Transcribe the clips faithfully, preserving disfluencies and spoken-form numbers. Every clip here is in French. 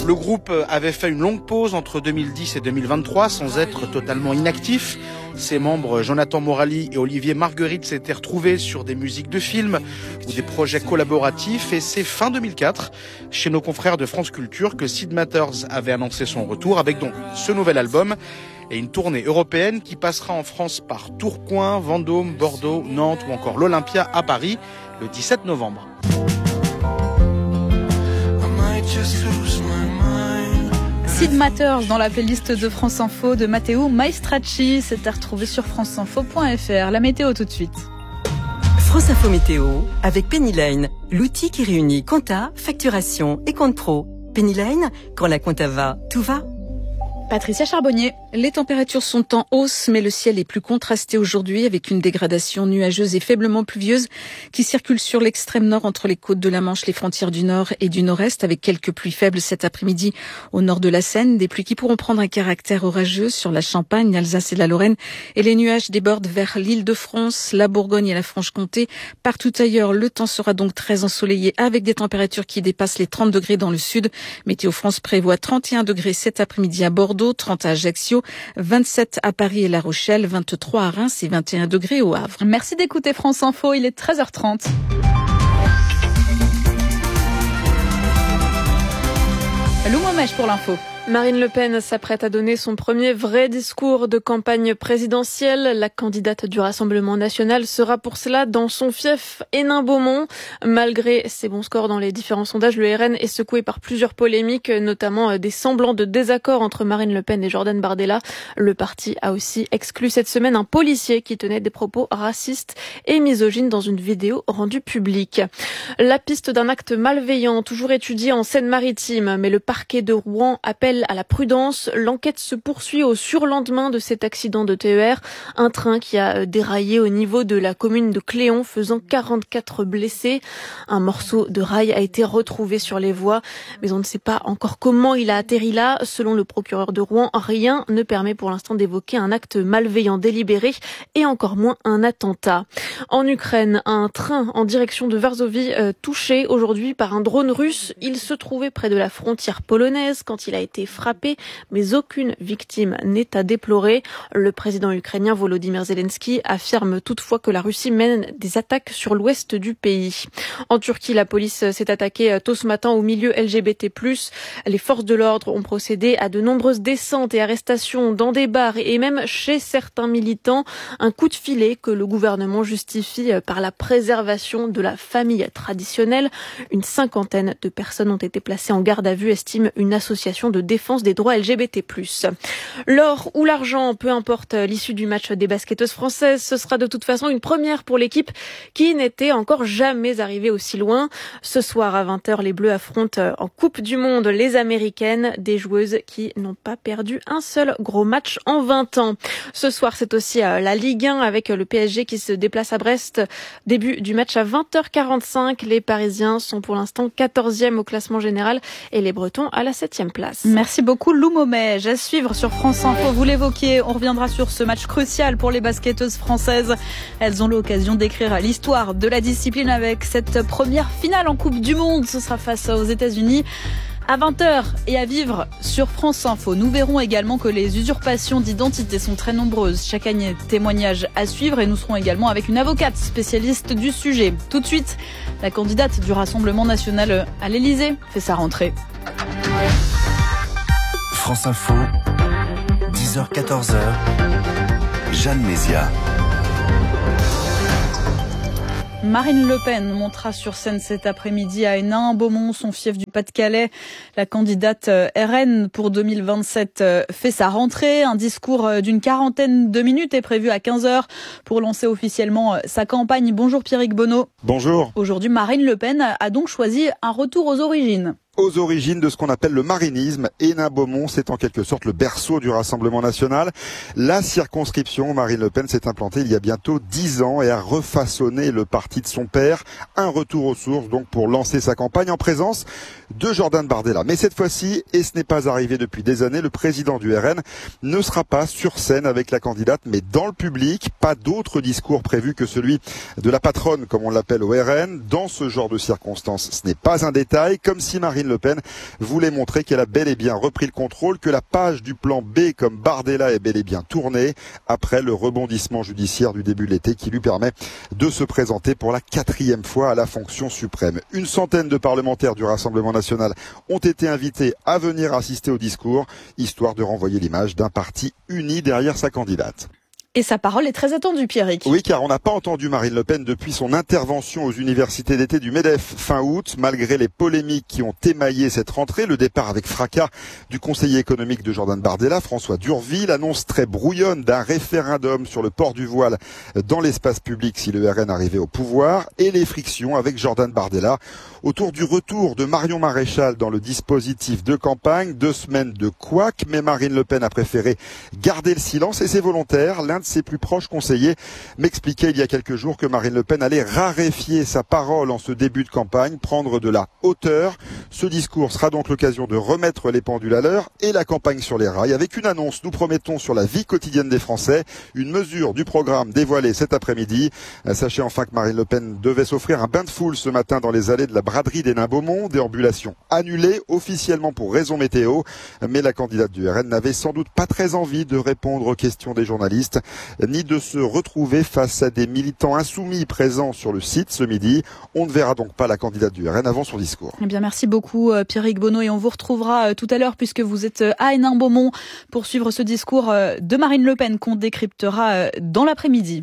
Le groupe avait fait une longue pause entre deux mille dix et deux mille vingt-trois sans être totalement inactif. Ses membres Jonathan Morali et Olivier Marguerite s'étaient retrouvés sur des musiques de films ou des projets collaboratifs, et c'est fin deux mille quatre, chez nos confrères de France Culture, que Sid Matters avait annoncé son retour avec donc ce nouvel album et une tournée européenne qui passera en France par Tourcoing, Vendôme, Bordeaux, Nantes ou encore l'Olympia à Paris le dix-sept novembre. Sid Matters dans la playlist de France Info de Matteo Maestracci. C'est à retrouver sur franceinfo point f r. La météo tout de suite. France Info Météo avec Penny Lane, l'outil qui réunit compta, facturation et compte pro. Penny Lane, quand la compta va, tout va. Patricia Charbonnier. Les températures sont en hausse, mais le ciel est plus contrasté aujourd'hui avec une dégradation nuageuse et faiblement pluvieuse qui circule sur l'extrême nord entre les côtes de la Manche, les frontières du nord et du nord-est, avec quelques pluies faibles cet après-midi au nord de la Seine. Des pluies qui pourront prendre un caractère orageux sur la Champagne, l'Alsace et la Lorraine. Et les nuages débordent vers l'Île-de-France, la Bourgogne et la Franche-Comté. Partout ailleurs, le temps sera donc très ensoleillé avec des températures qui dépassent les trente degrés dans le sud. Météo France prévoit trente et un degrés cet après-midi à Bordeaux, trente à Ajaccio, vingt-sept à Paris et La Rochelle, vingt-trois à Reims et vingt et un degrés au Havre. Merci d'écouter France Info, il est treize heures trente. Lou Momèche pour l'info. Marine Le Pen s'apprête à donner son premier vrai discours de campagne présidentielle. La candidate du Rassemblement national sera pour cela dans son fief Hénin-Beaumont. Malgré ses bons scores dans les différents sondages, le R N est secoué par plusieurs polémiques, notamment des semblants de désaccord entre Marine Le Pen et Jordan Bardella. Le parti a aussi exclu cette semaine un policier qui tenait des propos racistes et misogynes dans une vidéo rendue publique. La piste d'un acte malveillant, toujours étudiée en Seine-Maritime, mais le parquet de Rouen appelle à la prudence. L'enquête se poursuit au surlendemain de cet accident de T E R. Un train qui a déraillé au niveau de la commune de Cléon, faisant quarante-quatre blessés. Un morceau de rail a été retrouvé sur les voies, mais on ne sait pas encore comment il a atterri là. Selon le procureur de Rouen, rien ne permet pour l'instant d'évoquer un acte malveillant délibéré et encore moins un attentat. En Ukraine, un train en direction de Varsovie euh, touché aujourd'hui par un drone russe. Il se trouvait près de la frontière polonaise quand il a été frappé, mais aucune victime n'est à déplorer. Le président ukrainien Volodymyr Zelensky affirme toutefois que la Russie mène des attaques sur l'ouest du pays. En Turquie, la police s'est attaquée tôt ce matin au milieu L G B T plus. Les forces de l'ordre ont procédé à de nombreuses descentes et arrestations dans des bars et même chez certains militants. Un coup de filet que le gouvernement justifie par la préservation de la famille traditionnelle. Une cinquantaine de personnes ont été placées en garde à vue, estime une association de défense des droits L G B T plus. L'or ou l'argent, peu importe l'issue du match des basketteuses françaises, ce sera de toute façon une première pour l'équipe qui n'était encore jamais arrivée aussi loin. Ce soir à vingt heures, les Bleus affrontent en Coupe du Monde les Américaines, des joueuses qui n'ont pas perdu un seul gros match en vingt ans. Ce soir, c'est aussi la Ligue un avec le P S G qui se déplace à Brest. Début du match à vingt heures quarante-cinq. Les Parisiens sont pour l'instant quatorzième au classement général et les Bretons à la septième place. Merci beaucoup Lou Momège. À suivre sur France Info, vous l'évoquiez, on reviendra sur ce match crucial pour les basketteuses françaises. Elles ont l'occasion d'écrire l'histoire de la discipline avec cette première finale en Coupe du Monde. Ce sera face aux États-Unis à vingt heures et à vivre sur France Info. Nous verrons également que les usurpations d'identité sont très nombreuses. Chaque année, témoignage à suivre et nous serons également avec une avocate spécialiste du sujet. Tout de suite, la candidate du Rassemblement national à l'Élysée fait sa rentrée. France Info, dix heures quatorze heures, Jeanne Mézia. Marine Le Pen montera sur scène cet après-midi à Hénin-Beaumont, son fief du Pas-de-Calais. La candidate R N pour deux mille vingt-sept fait sa rentrée. Un discours d'une quarantaine de minutes est prévu à quinze heures pour lancer officiellement sa campagne. Bonjour Pierrick Bonneau. Bonjour. Aujourd'hui, Marine Le Pen a donc choisi un retour aux origines. Aux origines de ce qu'on appelle le marinisme, Hénin-Beaumont, c'est en quelque sorte le berceau du Rassemblement national. La circonscription, Marine Le Pen s'est implantée il y a bientôt dix ans et a refaçonné le parti de son père. Un retour aux sources donc pour lancer sa campagne en présence de Jordan Bardella. Mais cette fois-ci, et ce n'est pas arrivé depuis des années, le président du R N ne sera pas sur scène avec la candidate, mais dans le public. Pas d'autre discours prévu que celui de la patronne, comme on l'appelle au R N. Dans ce genre de circonstances, ce n'est pas un détail, comme si Marine Le Pen voulait montrer qu'elle a bel et bien repris le contrôle, que la page du plan B comme Bardella est bel et bien tournée après le rebondissement judiciaire du début de l'été qui lui permet de se présenter pour la quatrième fois à la fonction suprême. Une centaine de parlementaires du Rassemblement national ont été invités à venir assister au discours, histoire de renvoyer l'image d'un parti uni derrière sa candidate. Et sa parole est très attendue, Pierrick. Oui, car on n'a pas entendu Marine Le Pen depuis son intervention aux universités d'été du MEDEF fin août, malgré les polémiques qui ont émaillé cette rentrée. Le départ avec fracas du conseiller économique de Jordan Bardella, François Durville, l'annonce très brouillonne d'un référendum sur le port du voile dans l'espace public si le R N arrivait au pouvoir, et les frictions avec Jordan Bardella autour du retour de Marion Maréchal dans le dispositif de campagne. Deux semaines de couac, mais Marine Le Pen a préféré garder le silence et c'est volontaire. L'un de ses plus proches conseillers m'expliquait il y a quelques jours que Marine Le Pen allait raréfier sa parole en ce début de campagne, prendre de la hauteur. Ce discours sera donc l'occasion de remettre les pendules à l'heure et la campagne sur les rails avec une annonce, nous promettons, sur la vie quotidienne des Français, une mesure du programme dévoilée cet après-midi. Sachez enfin que Marine Le Pen devait s'offrir un bain de foule ce matin dans les allées de la braderie des Nains-Beaumont, déambulation annulée officiellement pour raison météo, mais la candidate du R N n'avait sans doute pas très envie de répondre aux questions des journalistes, ni de se retrouver face à des militants insoumis présents sur le site ce midi. On ne verra donc pas la candidate du R N avant son discours. Eh bien, merci beaucoup Pierrick Bonneau, et on vous retrouvera tout à l'heure puisque vous êtes à Hénin-Beaumont pour suivre ce discours de Marine Le Pen qu'on décryptera dans l'après-midi.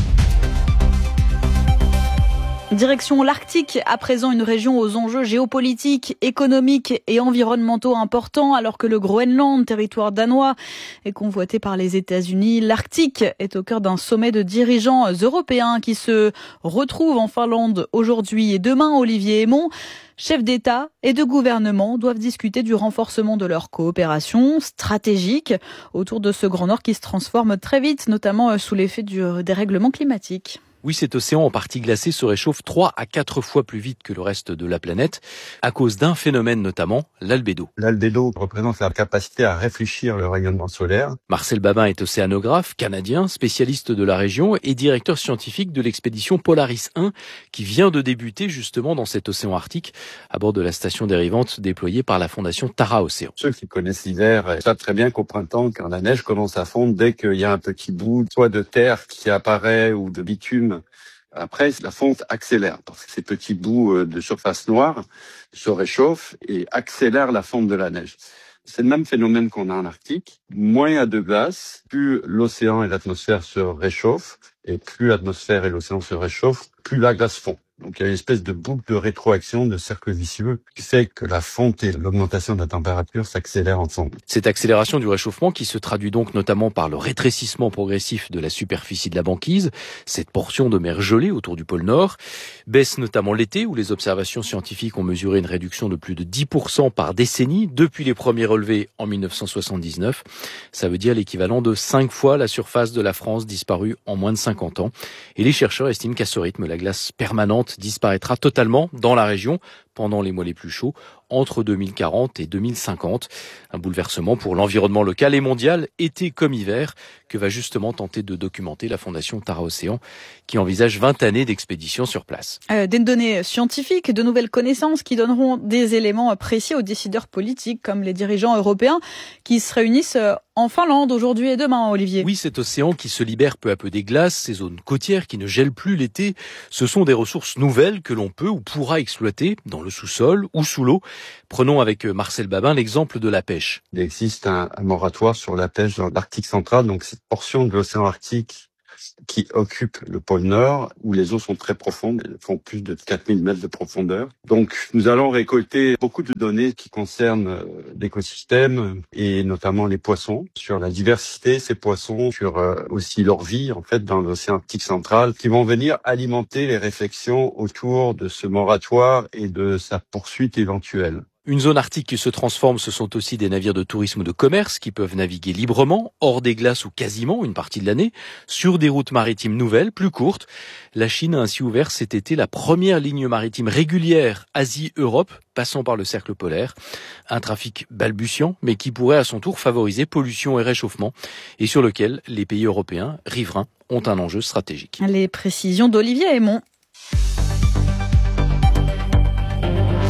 Direction l'Arctique, à présent une région aux enjeux géopolitiques, économiques et environnementaux importants, alors que le Groenland, territoire danois, est convoité par les États-Unis. L'Arctique est au cœur d'un sommet de dirigeants européens qui se retrouvent en Finlande aujourd'hui et demain. Olivier Hémon, chefs d'État et de gouvernement, doivent discuter du renforcement de leur coopération stratégique autour de ce Grand Nord qui se transforme très vite, notamment sous l'effet du dérèglement climatique. Oui, cet océan en partie glacé se réchauffe trois à quatre fois plus vite que le reste de la planète, à cause d'un phénomène notamment, l'albédo. L'albédo représente la capacité à réfléchir le rayonnement solaire. Marcel Babin est océanographe canadien, spécialiste de la région et directeur scientifique de l'expédition Polaris un, qui vient de débuter justement dans cet océan Arctique, à bord de la station dérivante déployée par la fondation Tara Océan. Ceux qui connaissent l'hiver savent très bien qu'au printemps, quand la neige commence à fondre, dès qu'il y a un petit bout, soit de terre qui apparaît ou de bitume, après, la fonte accélère parce que ces petits bouts de surface noire se réchauffent et accélèrent la fonte de la neige. C'est le même phénomène qu'on a en Arctique. Moins il y a de glace, plus l'océan et l'atmosphère se réchauffent, et plus l'atmosphère et l'océan se réchauffent, plus la glace fond. Donc il y a une espèce de boucle de rétroaction, de cercle vicieux, qui fait que la fonte et l'augmentation de la température s'accélèrent ensemble. Cette accélération du réchauffement qui se traduit donc notamment par le rétrécissement progressif de la superficie de la banquise, cette portion de mer gelée autour du pôle Nord, baisse notamment l'été où les observations scientifiques ont mesuré une réduction de plus de dix pour cent par décennie depuis les premiers relevés en mille neuf cent soixante-dix-neuf. Ça veut dire l'équivalent de cinq fois la surface de la France disparue en moins de cinquante ans. Et les chercheurs estiment qu'à ce rythme, la glace permanente disparaîtra totalement dans la région pendant les mois les plus chauds, entre deux mille quarante et deux mille cinquante. Un bouleversement pour l'environnement local et mondial, été comme hiver, que va justement tenter de documenter la fondation Tara Océan, qui envisage vingt années d'expédition sur place. Euh, des données scientifiques, de nouvelles connaissances qui donneront des éléments précis aux décideurs politiques, comme les dirigeants européens, qui se réunissent en Finlande aujourd'hui et demain, Olivier. Oui, cet océan qui se libère peu à peu des glaces, ces zones côtières qui ne gèlent plus l'été, ce sont des ressources nouvelles que l'on peut ou pourra exploiter dans le sous-sol ou sous l'eau. Prenons avec Marcel Babin l'exemple de la pêche. Il existe un, un moratoire sur la pêche dans l'Arctique central, donc cette portion de l'océan Arctique qui occupe le pôle Nord, où les eaux sont très profondes, elles font plus de quatre mille mètres de profondeur. Donc nous allons récolter beaucoup de données qui concernent l'écosystème et notamment les poissons, sur la diversité de ces poissons, sur euh, aussi leur vie en fait dans l'océan Arctique central, qui vont venir alimenter les réflexions autour de ce moratoire et de sa poursuite éventuelle. Une zone arctique qui se transforme, ce sont aussi des navires de tourisme ou de commerce qui peuvent naviguer librement, hors des glaces ou quasiment une partie de l'année, sur des routes maritimes nouvelles, plus courtes. La Chine a ainsi ouvert cet été la première ligne maritime régulière Asie-Europe, passant par le cercle polaire. Un trafic balbutiant, mais qui pourrait à son tour favoriser pollution et réchauffement, et sur lequel les pays européens, riverains, ont un enjeu stratégique. Les précisions d'Olivier Hémon.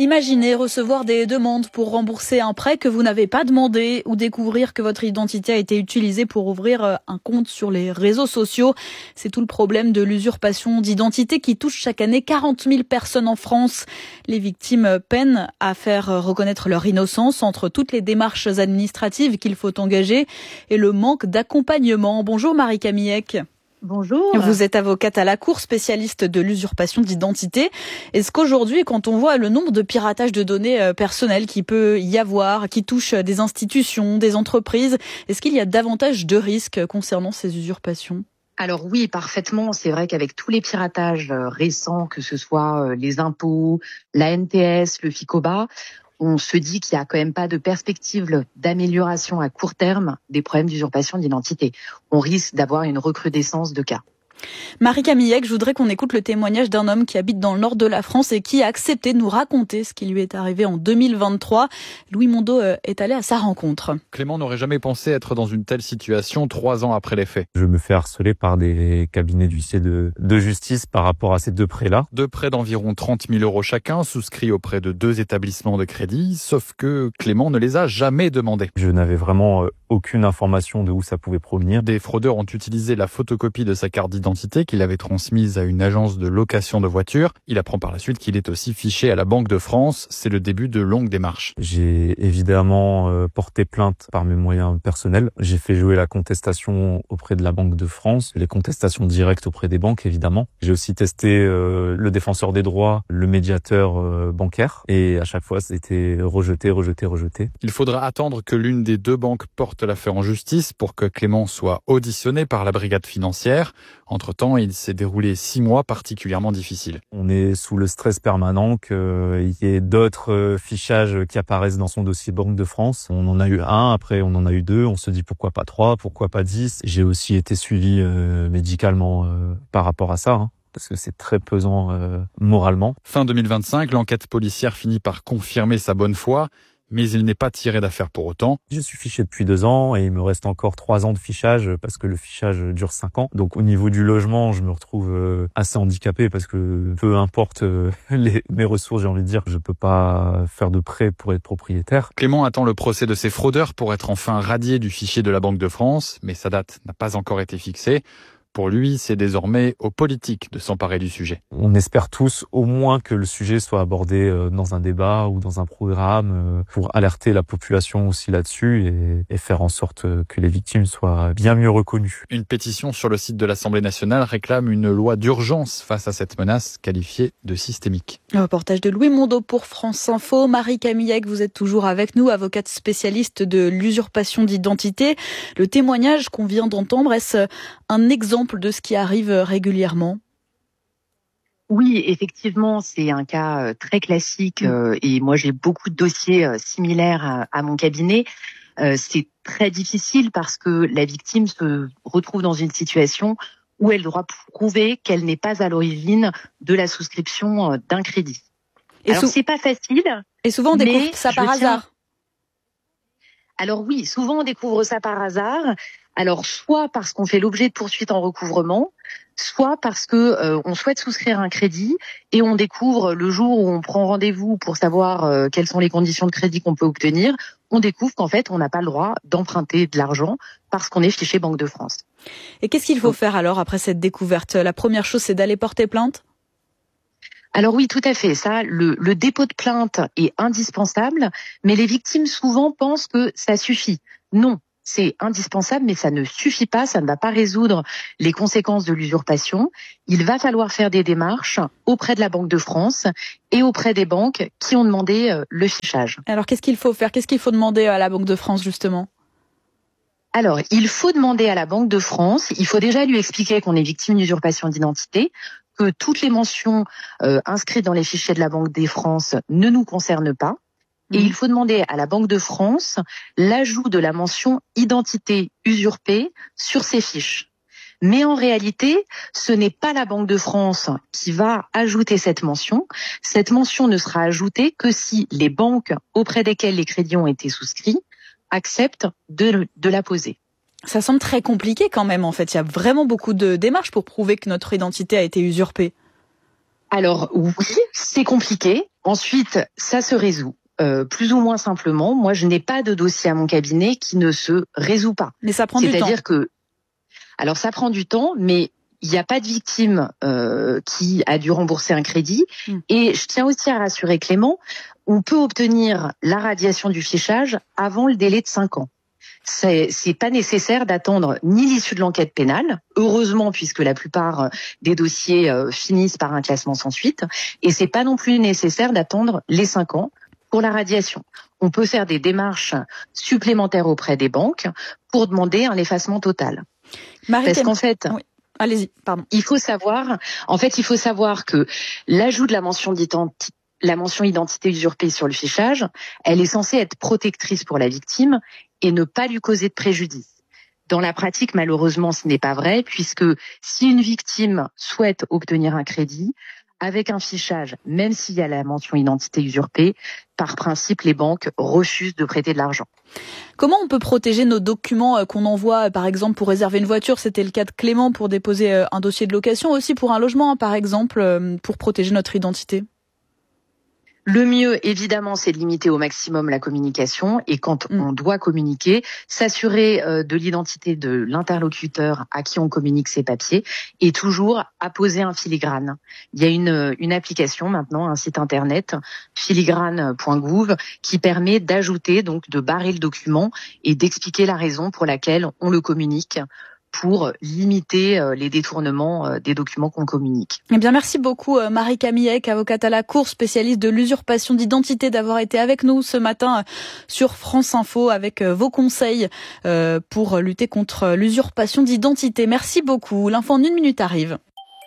Imaginez recevoir des demandes pour rembourser un prêt que vous n'avez pas demandé ou découvrir que votre identité a été utilisée pour ouvrir un compte sur les réseaux sociaux. C'est tout le problème de l'usurpation d'identité qui touche chaque année quarante mille personnes en France. Les victimes peinent à faire reconnaître leur innocence entre toutes les démarches administratives qu'il faut engager et le manque d'accompagnement. Bonjour Marie Camillec. Bonjour. Vous êtes avocate à la Cour, spécialiste de l'usurpation d'identité. Est-ce qu'aujourd'hui, quand on voit le nombre de piratages de données personnelles qui peut y avoir, qui touche des institutions, des entreprises, est-ce qu'il y a davantage de risques concernant ces usurpations ? Alors oui, parfaitement. C'est vrai qu'avec tous les piratages récents, que ce soit les impôts, la N T S, le FICOBA, on se dit qu'il n'y a quand même pas de perspective d'amélioration à court terme des problèmes d'usurpation d'identité. On risque d'avoir une recrudescence de cas. Marie Camillec, je voudrais qu'on écoute le témoignage d'un homme qui habite dans le nord de la France et qui a accepté de nous raconter ce qui lui est arrivé en deux mille vingt-trois. Louis Mondeau est allé à sa rencontre. Clément n'aurait jamais pensé être dans une telle situation trois ans après les faits. Je me fais harceler par des cabinets d'huissiers de, de justice par rapport à ces deux prêts-là. Deux prêts d'environ trente mille euros chacun, souscrits auprès de deux établissements de crédit, sauf que Clément ne les a jamais demandés. Je n'avais vraiment aucune information de où ça pouvait provenir. Des fraudeurs ont utilisé la photocopie de sa carte d'identité qu'il avait transmise à une agence de location de voitures. Il apprend par la suite qu'il est aussi fiché à la Banque de France. C'est le début de longues démarches. J'ai évidemment euh, porté plainte par mes moyens personnels. J'ai fait jouer la contestation auprès de la Banque de France, les contestations directes auprès des banques évidemment. J'ai aussi testé euh, le défenseur des droits, le médiateur euh, bancaire et à chaque fois c'était rejeté, rejeté, rejeté. Il faudra attendre que l'une des deux banques porte l'affaire en justice pour que Clément soit auditionné par la brigade financière. Entre-temps, il s'est déroulé six mois particulièrement difficiles. On est sous le stress permanent qu'il y ait d'autres fichages qui apparaissent dans son dossier Banque de France. On en a eu un, après on en a eu deux. On se dit pourquoi pas trois, pourquoi pas dix. J'ai aussi été suivi euh, médicalement euh, par rapport à ça. Hein. Parce que c'est très pesant euh, moralement. Fin deux mille vingt-cinq, l'enquête policière finit par confirmer sa bonne foi. Mais il n'est pas tiré d'affaire pour autant. Je suis fiché depuis deux ans et il me reste encore trois ans de fichage parce que le fichage dure cinq ans. Donc au niveau du logement, je me retrouve assez handicapé parce que peu importe les, mes ressources, j'ai envie de dire, je peux pas faire de prêt pour être propriétaire. Clément attend le procès de ces fraudeurs pour être enfin radié du fichier de la Banque de France, mais sa date n'a pas encore été fixée. Pour lui, c'est désormais aux politiques de s'emparer du sujet. On espère tous au moins que le sujet soit abordé dans un débat ou dans un programme pour alerter la population aussi là-dessus et, et faire en sorte que les victimes soient bien mieux reconnues. Une pétition sur le site de l'Assemblée nationale réclame une loi d'urgence face à cette menace qualifiée de systémique. Le reportage de Louis Mondeau pour France Info. Marie Camillec, vous êtes toujours avec nous, avocate spécialiste de l'usurpation d'identité. Le témoignage qu'on vient d'entendre, est-ce un exemple de ce qui arrive régulièrement ? Oui, effectivement, c'est un cas très classique euh, et moi j'ai beaucoup de dossiers euh, similaires à, à mon cabinet. Euh, c'est très difficile parce que la victime se retrouve dans une situation où elle doit prouver qu'elle n'est pas à l'origine de la souscription euh, d'un crédit. Et Alors sou- c'est pas facile. Et souvent on découvre ça par tiens... hasard. Alors oui, souvent on découvre ça par hasard. Alors soit parce qu'on fait l'objet de poursuites en recouvrement, soit parce que euh, on souhaite souscrire un crédit et on découvre le jour où on prend rendez-vous pour savoir euh, quelles sont les conditions de crédit qu'on peut obtenir, on découvre qu'en fait on n'a pas le droit d'emprunter de l'argent parce qu'on est fiché Banque de France. Et qu'est-ce qu'il faut faire alors après cette découverte ? La première chose, c'est d'aller porter plainte ? Alors oui, tout à fait. Ça, le, le dépôt de plainte est indispensable, mais les victimes souvent pensent que ça suffit. Non. C'est indispensable, mais ça ne suffit pas, ça ne va pas résoudre les conséquences de l'usurpation. Il va falloir faire des démarches auprès de la Banque de France et auprès des banques qui ont demandé le fichage. Alors, qu'est-ce qu'il faut faire ? Qu'est-ce qu'il faut demander à la Banque de France, justement ? Alors, il faut demander à la Banque de France, il faut déjà lui expliquer qu'on est victime d'usurpation d'identité, que toutes les mentions euh, inscrites dans les fichiers de la Banque de France ne nous concernent pas. Et il faut demander à la Banque de France l'ajout de la mention identité usurpée sur ses fiches. Mais en réalité, ce n'est pas la Banque de France qui va ajouter cette mention. Cette mention ne sera ajoutée que si les banques auprès desquelles les crédits ont été souscrits acceptent de, de la poser. Ça semble très compliqué quand même en fait. Il y a vraiment beaucoup de démarches pour prouver que notre identité a été usurpée. Alors oui, c'est compliqué. Ensuite, ça se résout. Euh, plus ou moins simplement. Moi, je n'ai pas de dossier à mon cabinet qui ne se résout pas. Mais ça prend du temps. C'est-à-dire que, alors ça prend du temps, mais il n'y a pas de victime euh, qui a dû rembourser un crédit. Mmh. Et je tiens aussi à rassurer Clément, on peut obtenir la radiation du fichage avant le délai de cinq ans. C'est, c'est pas nécessaire d'attendre ni l'issue de l'enquête pénale, heureusement puisque la plupart des dossiers euh, finissent par un classement sans suite, et c'est pas non plus nécessaire d'attendre les cinq ans pour la radiation. On peut faire des démarches supplémentaires auprès des banques pour demander un effacement total. Marie Parce qu'en fait, oui. Allez-y, pardon. Il faut savoir, en fait, il faut savoir que l'ajout de la mention d'identité, la mention identité usurpée sur le fichage, elle est censée être protectrice pour la victime et ne pas lui causer de préjudice. Dans la pratique, malheureusement, ce n'est pas vrai, puisque si une victime souhaite obtenir un crédit, avec un fichage, même s'il y a la mention identité usurpée, par principe, les banques refusent de prêter de l'argent. Comment on peut protéger nos documents qu'on envoie, par exemple, pour réserver une voiture? C'était le cas de Clément pour déposer un dossier de location, aussi pour un logement, par exemple, pour protéger notre identité. Le mieux, évidemment, c'est de limiter au maximum la communication et quand mmh. on doit communiquer, s'assurer euh, de l'identité de l'interlocuteur à qui on communique ses papiers et toujours apposer un filigrane. Il y a une, une application maintenant, un site internet, filigrane point gouv, qui permet d'ajouter, donc de barrer le document et d'expliquer la raison pour laquelle on le communique, pour limiter les détournements des documents qu'on communique. Eh bien, merci beaucoup Marie Camillec, avocate à la Cour, spécialiste de l'usurpation d'identité, d'avoir été avec nous ce matin sur France Info avec vos conseils pour lutter contre l'usurpation d'identité. Merci beaucoup. L'info en une minute arrive.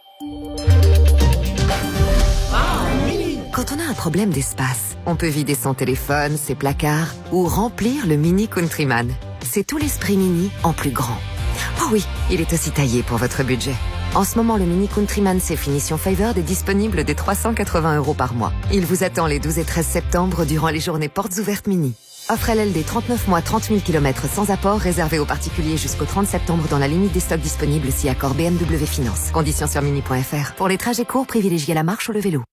Quand on a un problème d'espace, on peut vider son téléphone, ses placards ou remplir le Mini Countryman. C'est tout l'esprit Mini en plus grand. Oh oui, il est aussi taillé pour votre budget. En ce moment, le Mini Countryman C finition Favored est disponible dès trois cent quatre-vingts euros par mois. Il vous attend les douze et treize septembre durant les journées portes ouvertes Mini. Offre L L D trente-neuf mois, trente mille kilomètres sans apport, réservé aux particuliers jusqu'au trente septembre dans la limite des stocks disponibles si accord B M W Finance. Conditions sur mini point f r. Pour les trajets courts, privilégiez la marche ou le vélo.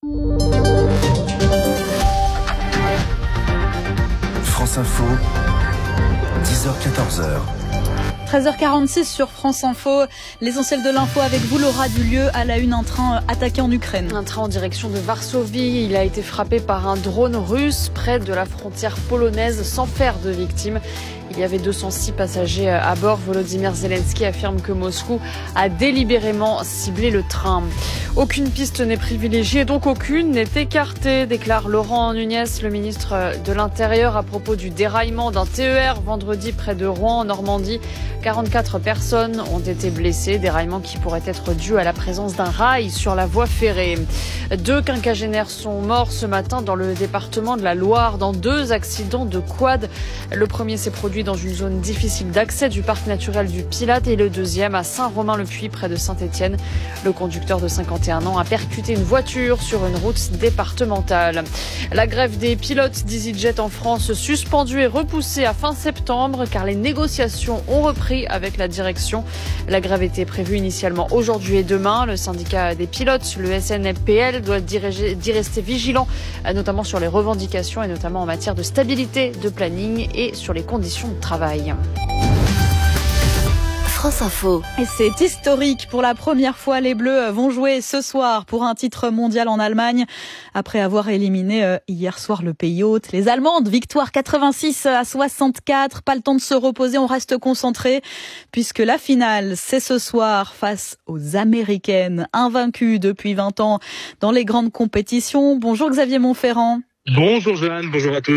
France Info, dix heures quatorze heures. treize heures quarante-six sur France Info. L'essentiel de l'info avec vous, Laura Dulieu. À la une, un train attaqué en Ukraine. Un train en direction de Varsovie. Il a été frappé par un drone russe près de la frontière polonaise sans faire de victimes. Il y avait deux cent six passagers à bord. Volodymyr Zelensky affirme que Moscou a délibérément ciblé le train. Aucune piste n'est privilégiée, donc aucune n'est écartée, déclare Laurent Nunez, le ministre de l'Intérieur, à propos du déraillement d'un T E R vendredi près de Rouen, en Normandie. quarante-quatre personnes ont été blessées, déraillement qui pourrait être dû à la présence d'un rail sur la voie ferrée. Deux quinquagénaires sont morts ce matin dans le département de la Loire dans deux accidents de quad. Le premier s'est produit dans une zone difficile d'accès du parc naturel du Pilat et le deuxième à Saint-Romain-le-Puy près de Saint-Étienne. Le conducteur de cinquante et un ans a percuté une voiture sur une route départementale. La grève des pilotes d'EasyJet en France suspendue et repoussée à fin septembre car les négociations ont repris avec la direction. La grève était prévue initialement aujourd'hui et demain. Le syndicat des pilotes, le S N P L, doit diriger, d'y rester vigilant, notamment sur les revendications et notamment en matière de stabilité de planning et sur les conditions de travail. France Info. Et c'est historique. Pour la première fois, les Bleus vont jouer ce soir pour un titre mondial en Allemagne. Après avoir éliminé hier soir le pays hôte, les Allemandes, victoire quatre-vingt-six à soixante-quatre. Pas le temps de se reposer, on reste concentré puisque la finale, c'est ce soir face aux Américaines, invaincues depuis vingt ans dans les grandes compétitions. Bonjour Xavier Montferrand. Bonjour Jeanne, bonjour à tous.